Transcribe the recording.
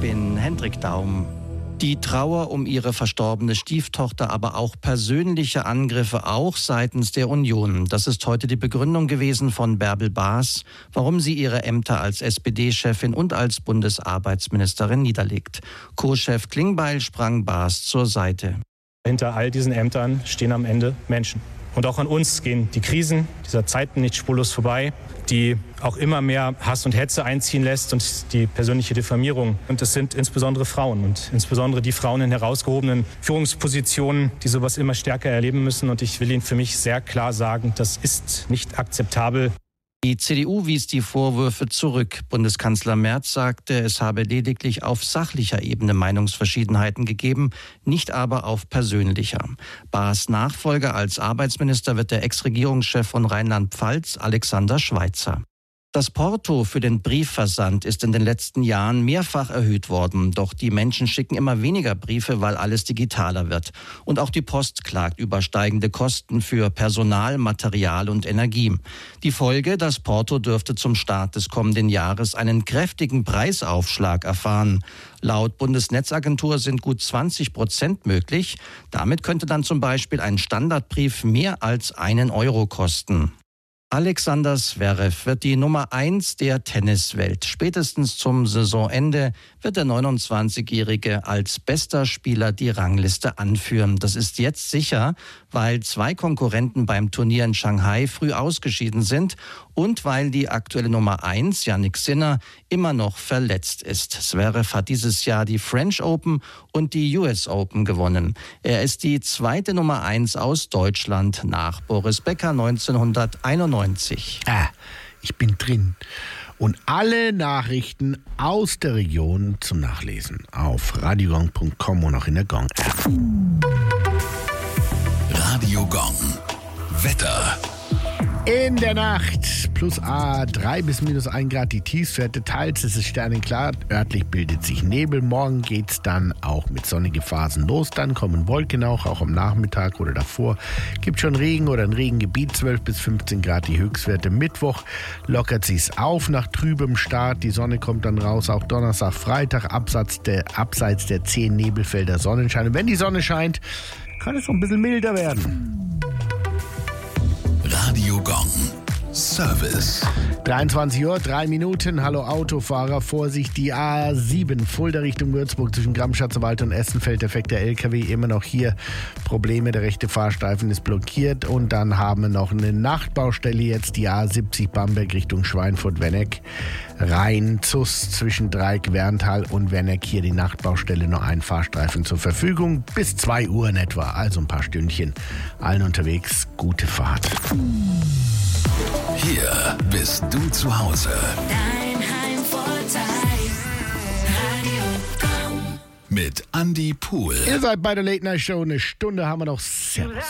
bin Hendrik Daum. Die Trauer um ihre verstorbene Stieftochter, aber auch persönliche Angriffe, auch seitens der Union. Das ist heute die Begründung gewesen von Bärbel Baas, warum sie ihre Ämter als SPD-Chefin und als Bundesarbeitsministerin niederlegt. Co-Chef Klingbeil sprang Baas zur Seite. Hinter all diesen Ämtern stehen am Ende Menschen. Und auch an uns gehen die Krisen dieser Zeiten nicht spurlos vorbei, die auch immer mehr Hass und Hetze einziehen lässt und die persönliche Diffamierung. Und es sind insbesondere Frauen und insbesondere die Frauen in herausgehobenen Führungspositionen, die sowas immer stärker erleben müssen. Und ich will Ihnen für mich sehr klar sagen, das ist nicht akzeptabel. Die CDU wies die Vorwürfe zurück. Bundeskanzler Merz sagte, es habe lediglich auf sachlicher Ebene Meinungsverschiedenheiten gegeben, nicht aber auf persönlicher. Baas Nachfolger als Arbeitsminister wird der Ex-Regierungschef von Rheinland-Pfalz, Alexander Schweitzer. Das Porto für den Briefversand ist in den letzten Jahren mehrfach erhöht worden. Doch die Menschen schicken immer weniger Briefe, weil alles digitaler wird. Und auch die Post klagt über steigende Kosten für Personal, Material und Energie. Die Folge, das Porto dürfte zum Start des kommenden Jahres einen kräftigen Preisaufschlag erfahren. Laut Bundesnetzagentur sind gut 20% möglich. Damit könnte dann zum Beispiel ein Standardbrief mehr als €1 kosten. Alexander Zverev wird die Nummer 1 der Tenniswelt. Spätestens zum Saisonende wird der 29-Jährige als bester Spieler die Rangliste anführen. Das ist jetzt sicher, weil 2 Konkurrenten beim Turnier in Shanghai früh ausgeschieden sind und weil die aktuelle Nummer 1, Jannik Sinner, immer noch verletzt ist. Zverev hat dieses Jahr die French Open und die US Open gewonnen. Er ist die zweite Nummer 1 aus Deutschland nach Boris Becker 1991. Ich bin drin. Und alle Nachrichten aus der Region zum Nachlesen auf radiogong.com und auch in der Gong-App. Radio Gong. Wetter. In der Nacht plus 3 bis minus 1 Grad die Tiefstwerte. Teils ist es sternenklar, örtlich bildet sich Nebel. Morgen geht's dann auch mit sonnigen Phasen los. Dann kommen Wolken auch am Nachmittag oder davor. Gibt schon Regen oder ein Regengebiet, 12 bis 15 Grad die Höchstwerte. Mittwoch lockert sich's auf nach trübem Start. Die Sonne kommt dann raus. Auch Donnerstag, Freitag abseits der 10 Nebelfelder Sonnenschein. Und wenn die Sonne scheint, kann es noch ein bisschen milder werden. Radio Gong. Service. 23 Uhr, 3 Minuten. Hallo Autofahrer, Vorsicht, die A7 Fulda Richtung Würzburg zwischen Gramm-Schatzerwald und Essenfeld. Defekter LKW, immer noch hier Probleme. Der rechte Fahrstreifen ist blockiert. Und dann haben wir noch eine Nachtbaustelle jetzt, die A70 Bamberg Richtung Schweinfurt-Wenneck. Rhein-Zuss zwischen Dreieck-Werntal und Wenneck. Hier die Nachtbaustelle, noch ein Fahrstreifen zur Verfügung. Bis 2 Uhr in etwa, also ein paar Stündchen. Allen unterwegs, gute Fahrt. Hier bist du zu Hause. Dein Heimvorteil. Radio Gong. Mit Andi Pohl. Ihr seid bei der Late Night Show. Eine Stunde haben wir noch. Servus.